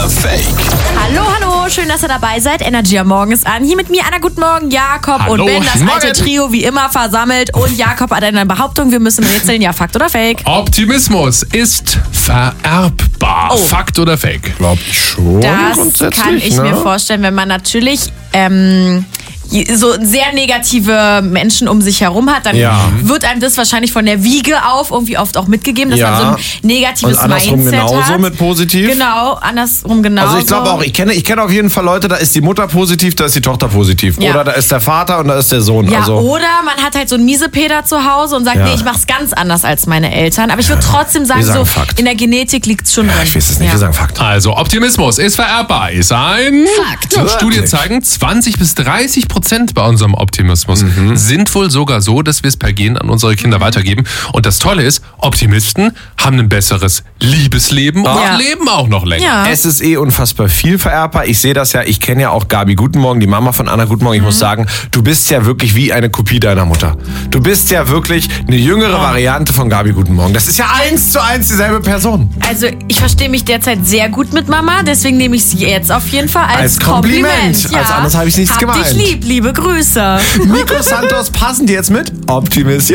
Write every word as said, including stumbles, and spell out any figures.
oder Fake? Hallo, hallo, schön, dass ihr dabei seid. Energy am Morgen ist an. Hier mit mir, Anna, guten Morgen, Jakob Hallo, und Ben, das morgen. alte Trio wie immer versammelt. Und Jakob hat eine Behauptung, wir müssen rätseln, ja, Fakt oder Fake? Optimismus ist vererbbar. Oh. Fakt oder Fake? Glaub ich schon. Das grundsätzlich, kann ich ne? mir vorstellen, wenn man natürlich ähm, so sehr negative Menschen um sich herum hat, dann Ja. wird einem das wahrscheinlich von der Wiege auf irgendwie oft auch mitgegeben, dass Ja. man so ein negatives Und andersrum Mindset genauso hat. mit positiv? Genau, andersrum genauso. Also ich glaube auch, ich kenne, ich kenne auf jeden Fall Leute, da ist die Mutter positiv, da ist die Tochter positiv. Ja. Oder da ist der Vater und da ist der Sohn. Ja, also, oder man hat halt so einen Miesepeter zu Hause und sagt, Ja. nee, ich mach's ganz anders als meine Eltern. Aber ich würde trotzdem sagen, Wir sagen so Fakt. in der Genetik liegt's schon drin. ich weiß es nicht, Ja. wir sagen Fakt. Also, Optimismus ist vererbbar. Ist ein Fakt. Ja, Studien zeigen, zwanzig bis dreißig Prozent bei unserem Optimismus sind wohl sogar so, dass wir es per Gen an unsere Kinder weitergeben. Und das Tolle ist, Optimisten haben ein besseres Liebesleben und Ja. leben auch noch länger. Ja. Es ist eh unfassbar viel vererbbar. Ich sehe das ja, ich kenne ja auch Gabi Guten Morgen, die Mama von Anna Guten Morgen. Ich muss sagen, du bist ja wirklich wie eine Kopie deiner Mutter. Du bist ja wirklich eine jüngere Variante von Gabi Guten Morgen. Das ist ja eins zu eins dieselbe Person. Also ich verstehe mich derzeit sehr gut mit Mama, deswegen nehme ich sie jetzt auf jeden Fall als, Als Kompliment. Als anderes habe ich nichts Hab gemeint. dich lieb, liebe Grüße. Nico Santos, passen die jetzt mit? Optimismus.